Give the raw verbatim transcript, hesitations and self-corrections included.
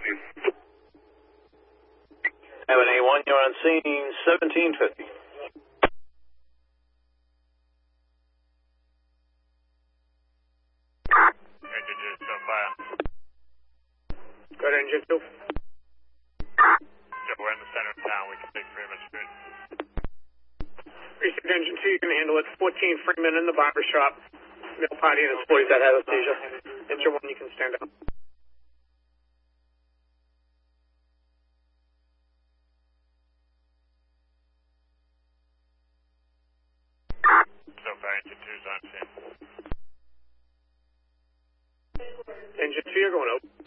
Have an A one, you're on scene seventeen fifty. Engine two, still fire. Go to engine two. So we're in the center of town, we can take Freeman Street. Received engine two, you can handle it. fourteen Freeman in the barber shop. Male party and his boys that have anesthesia. Engine one, you can stand up. So far, engine two's on scene. Engine two, you're going out.